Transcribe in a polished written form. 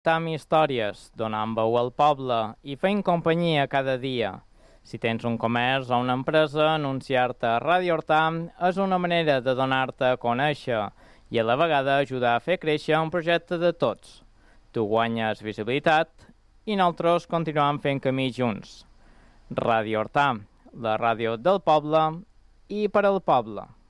Tam històries, donant veu al poble i fent companyia cada dia. Si tens un comerç o una empresa, anunciar-te a Ràdio Hortam és una manera de donar-te a conèixer i a la vegada ajudar a fer créixer un projecte de tots. Tu guanyes visibilitat i nosaltres continuem fent camí junts. Ràdio Hortam, la ràdio del poble i per al poble.